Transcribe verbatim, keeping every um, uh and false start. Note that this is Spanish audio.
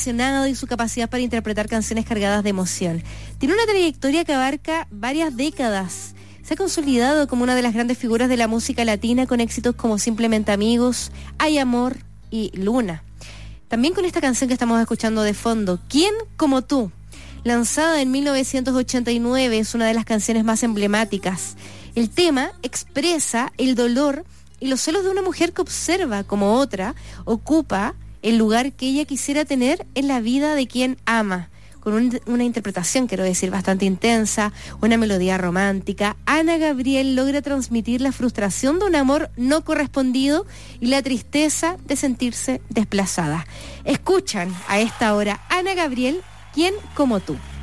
apasionado y su capacidad para interpretar canciones cargadas de emoción. Tiene una trayectoria que abarca varias décadas. Se ha consolidado como una de las grandes figuras de la música latina con éxitos como Simplemente Amigos, Hay Amor y Luna. También con esta canción que estamos escuchando de fondo, ¿Quién como tú? Lanzada en mil novecientos ochenta y nueve, es una de las canciones más emblemáticas. El tema expresa el dolor y los celos de una mujer que observa como otra ocupa el lugar que ella quisiera tener en la vida de quien ama. Con un, una interpretación, quiero decir, bastante intensa, una melodía romántica, Ana Gabriel logra transmitir la frustración de un amor no correspondido y la tristeza de sentirse desplazada. Escuchan a esta hora Ana Gabriel, ¿Quién como tú?